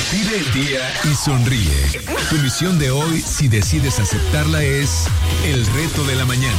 Vive el día y sonríe. Tu misión de hoy, si decides aceptarla, es el reto de la mañana.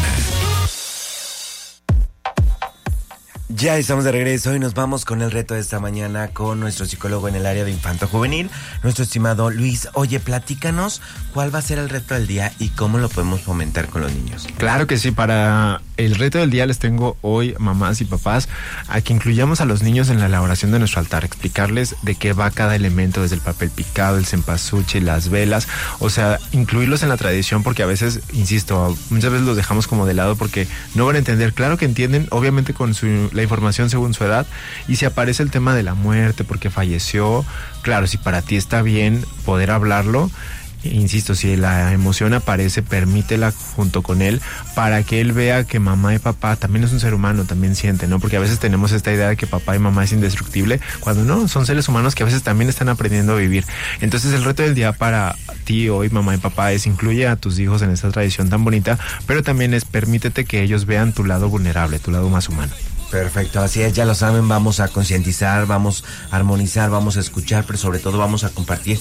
Ya estamos de regreso y nos vamos con el reto de esta mañana con nuestro psicólogo en el área de infanto-juvenil, nuestro estimado Luis. Oye, platícanos cuál va a ser el reto del día y cómo lo podemos fomentar con los niños. Claro que sí, para el reto del día les tengo hoy, mamás y papás, a que incluyamos a los niños en la elaboración de nuestro altar, explicarles de qué va cada elemento, desde el papel picado, el cempasúchil, las velas, o sea, incluirlos en la tradición, porque a veces, insisto, muchas veces los dejamos como de lado porque no van a entender. Claro que entienden, obviamente con la información según su edad, y si aparece el tema de la muerte porque falleció, claro, si para ti está bien poder hablarlo, insisto, si la emoción aparece, permítela junto con él para que él vea que mamá y papá también es un ser humano, también siente, ¿no? Porque a veces tenemos esta idea de que papá y mamá es indestructible, cuando no, son seres humanos que a veces también están aprendiendo a vivir. Entonces el reto del día para ti hoy, mamá y papá, es incluye a tus hijos en esta tradición tan bonita, pero también es permítete que ellos vean tu lado vulnerable, tu lado más humano. Perfecto, así es, ya lo saben, vamos a concientizar, vamos a armonizar, vamos a escuchar, pero sobre todo vamos a compartir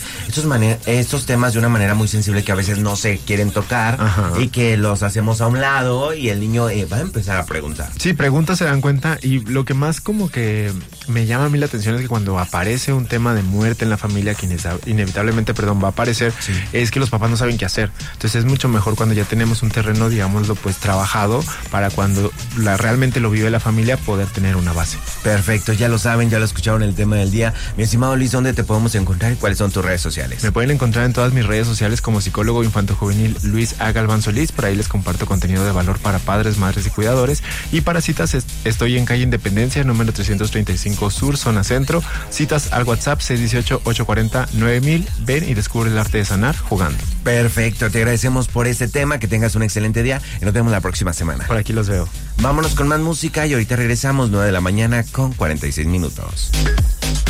estos temas de una manera muy sensible que a veces no se quieren tocar. Ajá. Y que los hacemos a un lado y el niño va a empezar a preguntar. Sí, pregunta, se dan cuenta, y lo que más como que me llama a mí la atención es que cuando aparece un tema de muerte en la familia, que inevitablemente, va a aparecer, sí, es que los papás no saben qué hacer. Entonces es mucho mejor cuando ya tenemos un terreno, digámoslo, pues trabajado, para cuando realmente lo vive la familia, poder tener una base. Perfecto, ya lo saben, ya lo escucharon el tema del día. Mi estimado Luis, ¿dónde te podemos encontrar y cuáles son tus redes sociales? Me pueden encontrar en todas mis redes sociales como psicólogo infanto-juvenil Luis A. Galván Solís. Por ahí les comparto contenido de valor para padres, madres y cuidadores. Y para citas estoy en calle Independencia, número 335 Sur, zona centro. Citas al WhatsApp 618-840-9000. Ven y descubre el arte de sanar jugando. Perfecto, te agradecemos por este tema, que tengas un excelente día y nos vemos la próxima semana. Por aquí los veo. Vámonos con más música y ahorita regresamos, 9 de la mañana con 46 minutos.